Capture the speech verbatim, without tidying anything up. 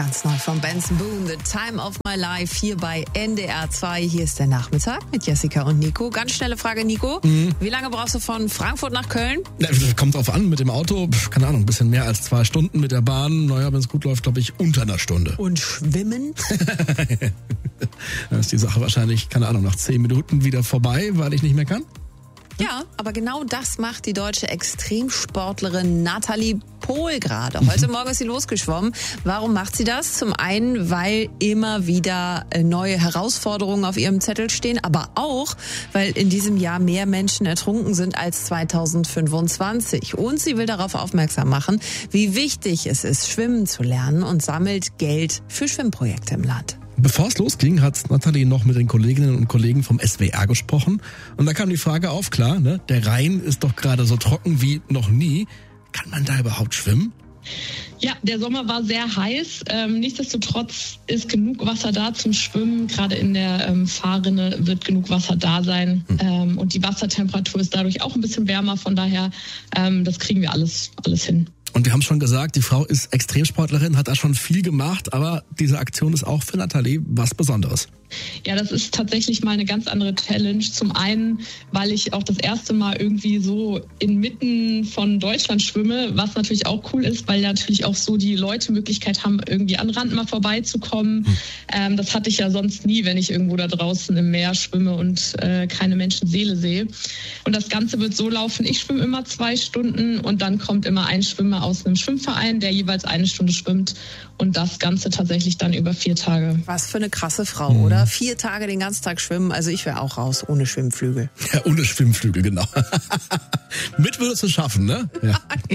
Ganz neu von Benson Boone, The Time of My Life, hier bei N D R zwei. Hier ist der Nachmittag mit Jessica und Nico. Ganz schnelle Frage, Nico. Mhm. Wie lange brauchst du von Frankfurt nach Köln? Ja, kommt drauf an, mit dem Auto, keine Ahnung, ein bisschen mehr als zwei Stunden. Mit der Bahn, naja, wenn es gut läuft, glaube ich, unter einer Stunde. Und schwimmen? Dann ist die Sache wahrscheinlich, keine Ahnung, nach zehn Minuten wieder vorbei, weil ich nicht mehr kann. Ja, aber genau das macht die deutsche Extremsportlerin Nathalie Pohl gerade. Heute Morgen ist sie losgeschwommen. Warum macht sie das? Zum einen, weil immer wieder neue Herausforderungen auf ihrem Zettel stehen, aber auch, weil in diesem Jahr mehr Menschen ertrunken sind als zweitausendfünfundzwanzig. Und sie will darauf aufmerksam machen, wie wichtig es ist, schwimmen zu lernen, und sammelt Geld für Schwimmprojekte im Land. Bevor es losging, hat Nathalie noch mit den Kolleginnen und Kollegen vom S W R gesprochen. Und da kam die Frage auf, klar, ne? Der Rhein ist doch gerade so trocken wie noch nie. Kann man da überhaupt schwimmen? Ja, der Sommer war sehr heiß. Ähm, nichtsdestotrotz ist genug Wasser da zum Schwimmen. Gerade in der ähm, Fahrrinne wird genug Wasser da sein. Hm. Ähm, und die Wassertemperatur ist dadurch auch ein bisschen wärmer. Von daher, ähm, das kriegen wir alles, alles hin. Und wir haben schon gesagt, die Frau ist Extremsportlerin, hat da schon viel gemacht, aber diese Aktion ist auch für Nathalie was Besonderes. Ja, das ist tatsächlich mal eine ganz andere Challenge. Zum einen, weil ich auch das erste Mal irgendwie so inmitten von Deutschland schwimme, was natürlich auch cool ist, weil natürlich auch so die Leute Möglichkeit haben, irgendwie an Rand mal vorbeizukommen. Hm. Ähm, das hatte ich ja sonst nie, wenn ich irgendwo da draußen im Meer schwimme und äh, keine Menschenseele sehe. Und das Ganze wird so laufen, ich schwimme immer zwei Stunden und dann kommt immer ein Schwimmer aus einem Schwimmverein, der jeweils eine Stunde schwimmt, und das Ganze tatsächlich dann über vier Tage. Was für eine krasse Frau, mhm. oder? Vier Tage den ganzen Tag schwimmen, also ich wäre auch raus, ohne Schwimmflügel. Ja, ohne Schwimmflügel, genau. Mit würdest du es schaffen, ne? Ja.